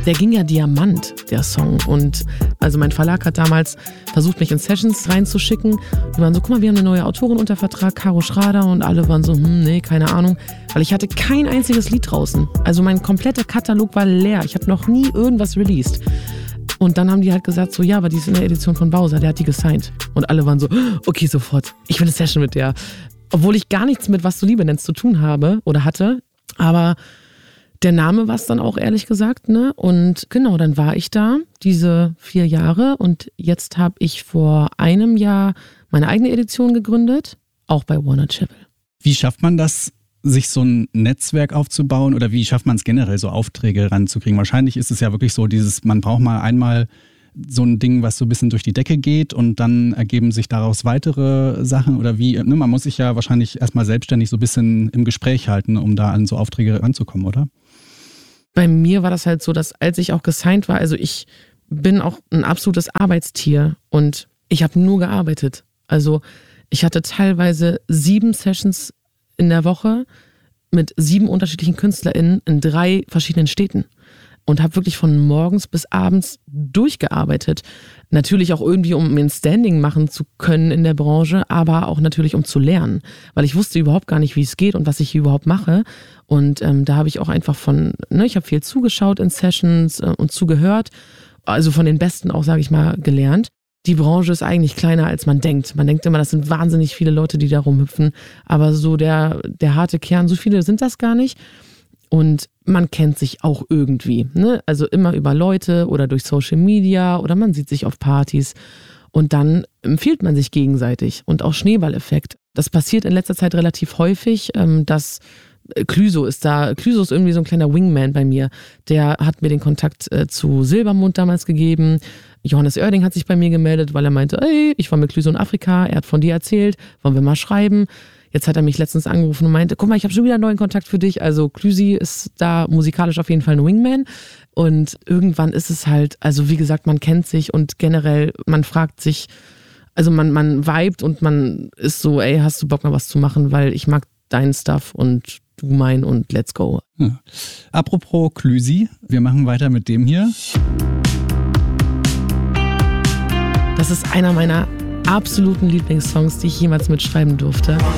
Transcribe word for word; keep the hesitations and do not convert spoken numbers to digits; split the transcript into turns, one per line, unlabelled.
Der ging ja Diamant, der Song. Und also mein Verlag hat damals versucht, mich in Sessions reinzuschicken. Die waren so, guck mal, wir haben eine neue Autorin unter Vertrag, Caro Schrader. Und alle waren so, hm, nee, keine Ahnung. Weil ich hatte kein einziges Lied draußen. Also mein kompletter Katalog war leer. Ich habe noch nie irgendwas released. Und dann haben die halt gesagt, so, ja, aber die ist in der Edition von Bowser, der hat die gesigned. Und alle waren so, okay, sofort, ich will eine Session mit der. Obwohl ich gar nichts mit Was du Liebe nennst zu tun habe oder hatte. Aber der Name war es dann auch, ehrlich gesagt, ne? Und genau, dann war ich da, diese vier Jahre. Und jetzt habe ich vor einem Jahr meine eigene Edition gegründet, auch bei Warner Chappell.
Wie schafft man das, sich so ein Netzwerk aufzubauen, oder wie schafft man es generell, so Aufträge ranzukriegen? Wahrscheinlich ist es ja wirklich so, dieses, man braucht mal einmal so ein Ding, was so ein bisschen durch die Decke geht und dann ergeben sich daraus weitere Sachen oder wie, ne? Man muss sich ja wahrscheinlich erstmal selbstständig so ein bisschen im Gespräch halten, um da an so Aufträge ranzukommen, oder?
Bei mir war das halt so, dass als ich auch gesigned war, also ich bin auch ein absolutes Arbeitstier und ich habe nur gearbeitet. Also ich hatte teilweise sieben Sessions in der Woche mit sieben unterschiedlichen KünstlerInnen in drei verschiedenen Städten und habe wirklich von morgens bis abends durchgearbeitet. Natürlich auch irgendwie, um mir ein Standing machen zu können in der Branche, aber auch natürlich, um zu lernen, weil ich wusste überhaupt gar nicht, wie es geht und was ich hier überhaupt mache. Und ähm, da habe ich auch einfach von, ne, ich habe viel zugeschaut in Sessions äh, und zugehört, also von den Besten auch, sage ich mal, gelernt. Die Branche ist eigentlich kleiner, als man denkt. Man denkt immer, das sind wahnsinnig viele Leute, die da rumhüpfen. Aber so der, der harte Kern, so viele sind das gar nicht. Und man kennt sich auch irgendwie, ne? Also immer über Leute oder durch Social Media oder man sieht sich auf Partys. Und dann empfiehlt man sich gegenseitig. Und auch Schneeballeffekt. Das passiert in letzter Zeit relativ häufig, dass Clüso ist da. Clüso ist irgendwie so ein kleiner Wingman bei mir. Der hat mir den Kontakt äh, zu Silbermond damals gegeben. Johannes Oerding hat sich bei mir gemeldet, weil er meinte, ey, ich war mit Clüso in Afrika, er hat von dir erzählt, wollen wir mal schreiben. Jetzt hat er mich letztens angerufen und meinte, guck mal, ich habe schon wieder einen neuen Kontakt für dich. Also Clüsi ist da musikalisch auf jeden Fall ein Wingman. Und irgendwann ist es halt, also wie gesagt, man kennt sich und generell, man fragt sich, also man, man vibet und man ist so, ey, hast du Bock mal was zu machen, weil ich mag deinen Stuff und du mein und let's go.
Ja. Apropos Clüsi, wir machen weiter mit dem hier.
Das ist einer meiner absoluten Lieblingssongs, die ich jemals mitschreiben durfte.